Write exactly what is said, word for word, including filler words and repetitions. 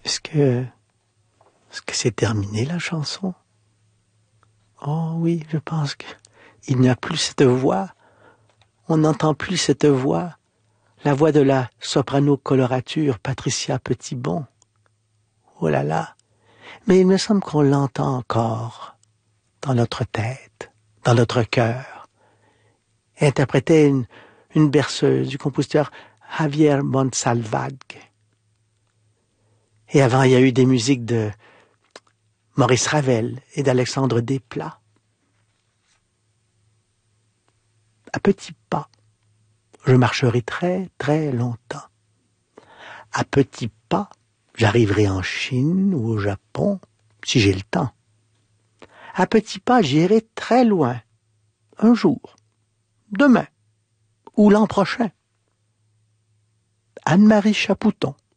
Est-ce que... Est-ce que c'est terminé, la chanson? Oh oui, je pense que il n'y a plus cette voix. On n'entend plus cette voix. La voix de la soprano colorature Patricia Petitbon. Oh là là. Mais il me semble qu'on l'entend encore dans notre tête, dans notre cœur. Elle interprétait une, une berceuse du compositeur Javier Monsalvat. Et avant, il y a eu des musiques de Maurice Ravel et d'Alexandre Desplat. À petits pas, je marcherai très très longtemps. À petits pas, j'arriverai en Chine ou au Japon, si j'ai le temps. À petits pas, j'irai très loin, un jour, demain ou l'an prochain. Anne-Marie Chapouton.